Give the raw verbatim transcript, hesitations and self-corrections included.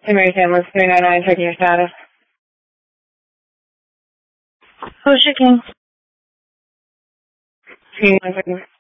Mary Sandwich, three nine nine, checking your status. Who's checking? Excuse me one second.